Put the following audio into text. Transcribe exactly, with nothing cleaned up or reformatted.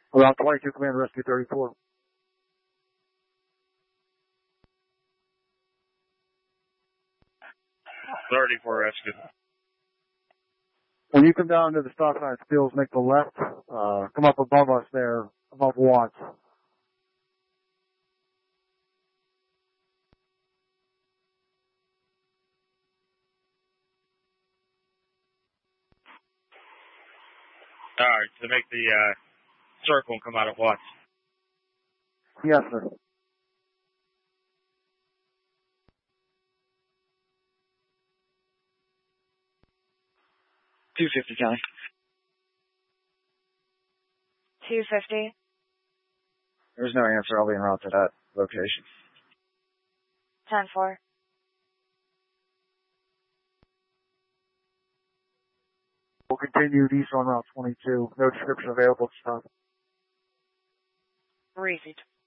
Around twenty-two, command rescue thirty-four. thirty-four rescue. When you come down to the stop sign at Stills, make the left, uh, come up above us there, above Watts. All right, to make the uh, circle and come out at Watts. Yes, sir. two fifty, Kelly. two fifty. There's no answer. I'll be en route to that location. ten four. We'll continue east on Route twenty-two. No description available at this time. Received.